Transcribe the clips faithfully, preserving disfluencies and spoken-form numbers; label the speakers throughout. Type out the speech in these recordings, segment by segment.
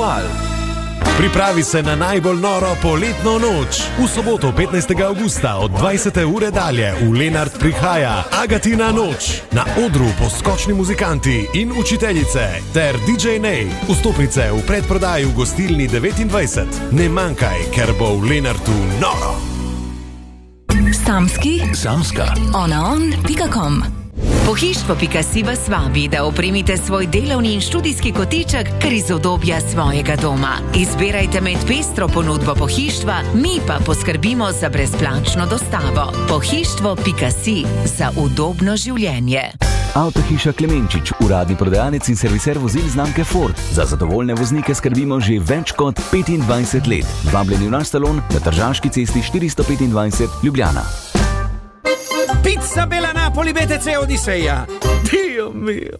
Speaker 1: festival.
Speaker 2: Pripravi se na najbolj noro poletno noč. V soboto petnajstega avgusta od dvajsete ure dalje v Lenart prihaja Agatina noč. Na odru poskočni muzikanti in učiteljice ter D J Nej. Vstopnice v predprodaji v gostilni devetindvajset. Ne manjkaj, ker bo v Lenartu noro.
Speaker 3: Samski,
Speaker 1: Samska,
Speaker 3: onaon pika com.
Speaker 4: Pohištvo pika si vas vabi, da opremite svoj delovni in študijski kotiček kar iz udobja svojega doma. Izbirajte med pestro ponudbo pohištva, mi pa poskrbimo za brezplačno dostavo. Pohištvo pika si za udobno življenje.
Speaker 5: Avtohiša Klemenčič, uradni prodajalec in serviser vozil znamke Ford. Za zadovoljne voznike skrbimo že več kot petindvajset let. Vabljeni v naš salon na Tržaški cesti štiristo petindvajset, Ljubljana.
Speaker 6: Pizza Bella Napoli B T C Odiseja. Dio mio.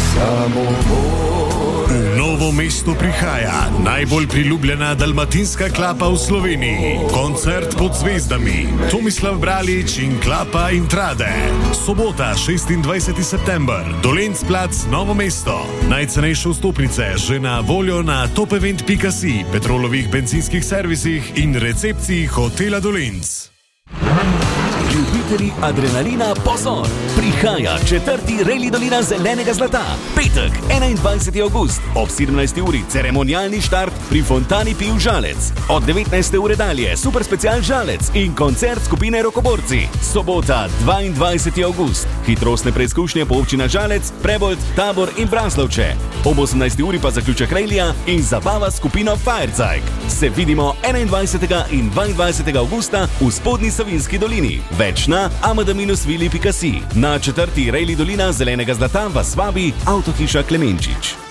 Speaker 2: V Novo mesto prihaja najbolj priljubljena dalmatinska klapa v Sloveniji. Koncert pod zvezdami. Tomislav Bralič in Klapa Intrade. Sobota, šestindvajseti september. Dolenc plac, Novo mesto. Najcenejše vstopnice že na voljo na topevent pika si, Petrolovih bencinskih servisih in recepciji hotela Dolenc.
Speaker 5: Ljubitelji adrenalina, pozor! Prihaja četrti Reli Dolina zelenega zlata. Petek, enaindvajseti avgust, ob sedemnajsti uri ceremonialni štart pri Fontani Piv Žalec. Od devetnajste ure dalje super special Žalec in koncert skupine Rokoborci. Sobota, dvaindvajseti avgust, hitrostne preizkušnje po občina Žalec, Prebold, Tabor in Braslovče. Ob osemnajsti uri pa zaključek Relija in zabava skupino Firezeig. Se vidimo enaindvajsetega in dvaindvajsetega avgusta v Spodnji Savinjski dolini. Več na amada vili pika si. Na četrti Reli Dolina zelenega zlata vas vabi Avtohiša Klemenčič.